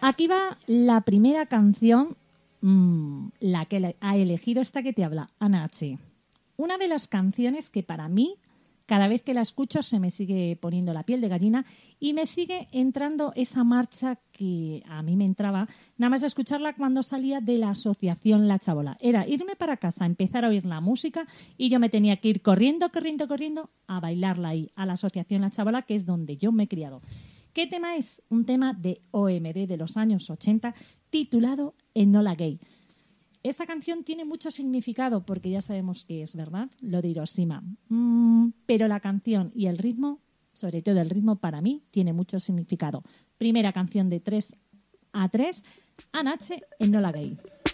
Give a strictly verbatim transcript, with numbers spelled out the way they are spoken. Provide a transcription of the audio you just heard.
Aquí va la primera canción, mmm, la que ha elegido esta que te habla, Ana H. Una de las canciones que para mí, cada vez que la escucho, se me sigue poniendo la piel de gallina y me sigue entrando esa marcha que a mí me entraba nada más escucharla cuando salía de la asociación La Chabola. Era irme para casa, empezar a oír la música y yo me tenía que ir corriendo, corriendo, corriendo a bailarla ahí, a la asociación La Chabola, que es donde yo me he criado. ¿Qué tema es? Un tema de O M D de los años ochenta titulado Enola Gay. Esta canción tiene mucho significado porque ya sabemos que es verdad, lo de Hiroshima. Mm, pero la canción y el ritmo, sobre todo el ritmo para mí, tiene mucho significado. Primera canción de tres a tres, Anache Enola Gay.